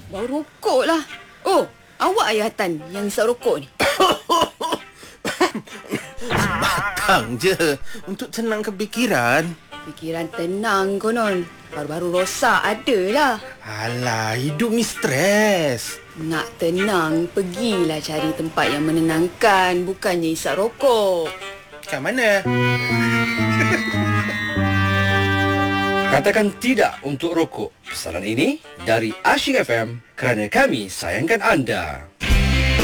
Bau rokok lah. Oh, awak Ayatan yang isap rokok ni? Sebatang je untuk tenangkan fikiran. Fikiran tenang konon. Baru-baru rosak adalah. Alah, hidup ni stres. Nak tenang, pergilah cari tempat yang menenangkan. Bukannya isap rokok. Kat mana? Katakan tidak untuk rokok. Pesanan ini dari Asyik FM kerana kami sayangkan anda.